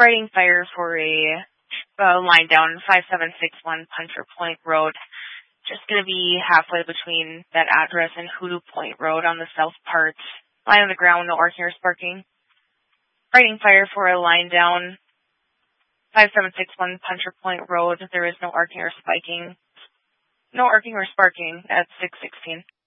Writing fire for a line down 5761 Puncher Point Road. Just going to be halfway between that address and Hoodoo Point Road on the south part. Line on the ground, no arcing or sparking. Writing fire for a line down 5761 Puncher Point Road. There is no arcing or spiking. No arcing or sparking at 616.